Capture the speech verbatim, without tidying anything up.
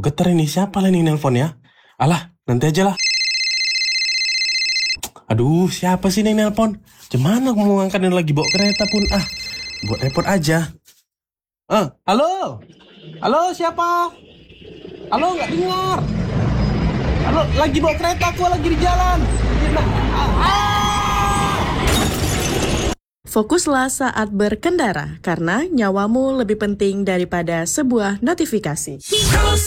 getar ini. Siapa lah ini nelpon ya? Alah, nanti aja lah. Aduh, siapa sih ini nelpon? Gimana aku mau ngangkat lagi bawa kereta pun? Ah, buat repot aja. Eh, halo? Halo, siapa? Halo, nggak dengar. Halo, lagi bawa kereta, aku lagi di jalan. Fokuslah saat berkendara, karena nyawamu lebih penting daripada sebuah notifikasi.